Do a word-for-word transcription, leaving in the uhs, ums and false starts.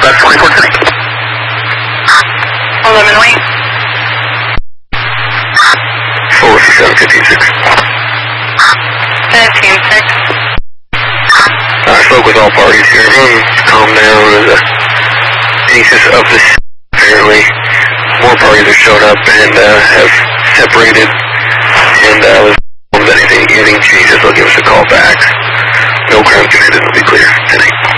That's twenty-four ten. eleven wait. four seven fifteen six. fifteen six. I spoke with all parties here. Everyone calm down. There's a anxious of this. Apparently, more parties have shown up and uh, have separated. And uh, was if anything, anything changes, they'll give us a call back. No crime committed. It'll be clear. ten eight.